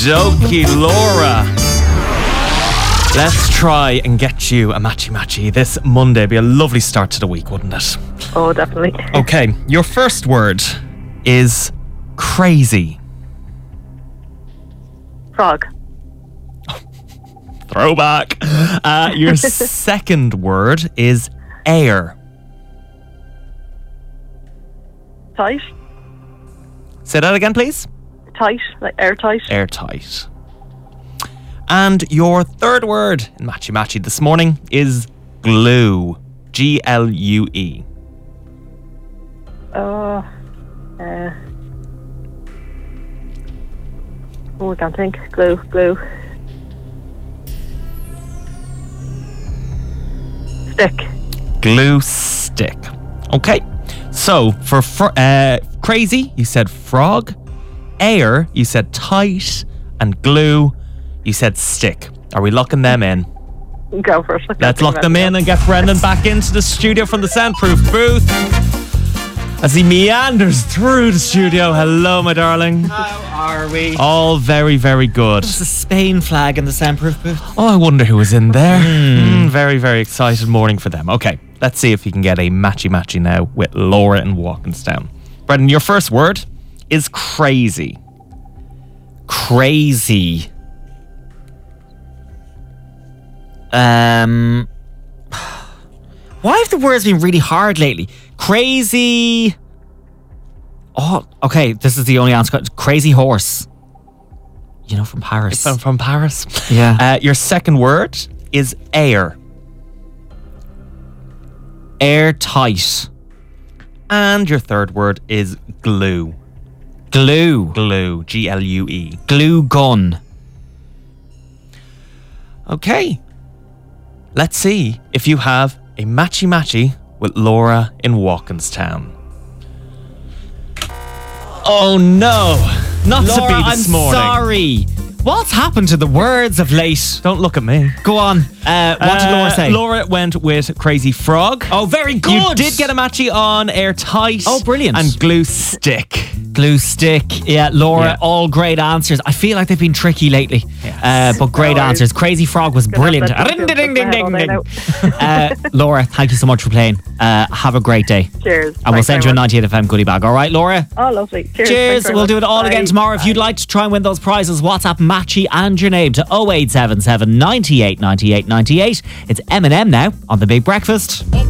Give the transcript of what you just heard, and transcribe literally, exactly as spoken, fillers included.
dokie, Laura. Let's try and get you a matchy matchy this Monday. Be a lovely start to the week, wouldn't it? Oh, definitely. Okay, your first word is crazy. Frog. Throwback. Uh, your second word is air. Tight. Say that again, please. Tight, like airtight. Airtight. And your third word in Matchy Matchy this morning is glue. G L U E. Oh, uh, oh, I can't think. Glue, glue. Stick. Glue stick. Okay. So for fr- uh, crazy, you said frog. Air, you said tight. And glue, you said stick. Are we locking them in? Go for it. Let's lock them in and get Brendan back into the studio from the soundproof booth as he meanders through the studio. Hello, my darling. How are we? All very, very good. There's a Spain flag in the soundproof booth. Oh, I wonder who was in there. Mm, very, very excited morning for them. Okay, let's see if you can get a matchy matchy now with Laura in Walkinstown. Brendan, your first word is crazy. Crazy. Um, why have the words been really hard lately? Crazy. Oh, okay. This is the only answer. Crazy horse. You know, from Paris. From, from Paris. Yeah. Uh, your second word is air. Airtight. And your third word is glue. Glue. Glue. G L U E. Glue gun. Okay. Let's see if you have a matchy matchy with Laura in Walkinstown. Oh no, not Laura, to be this I'm morning. sorry. What's happened to the words of late? Don't look at me. Go on. Uh, what did Laura say? Uh, Laura went with Crazy Frog. Oh, very good. You did get a matchy on Airtight. Oh, brilliant. And Glue Stick. Glue stick. Yeah, Laura, Yeah. all great answers. I feel like they've been tricky lately. Yes. Uh, but great No worries. answers. Crazy Frog was Gonna brilliant. have that Ding, ding, ding, ding, ding, ding, ding, ding. uh, Laura, thank you so much for playing. Uh, have a great day. Cheers. And we'll Thanks send very you a much. ninety-eight F M goodie bag. All right, Laura? Oh, lovely. Cheers. Cheers. Thanks very We'll much. do it all Bye. again tomorrow. If you'd Bye. like to try and win those prizes, WhatsApp Matchy and your name to oh eight seven seven, nine eight, nine eight, nine eight. It's Eminem now on The Big Breakfast.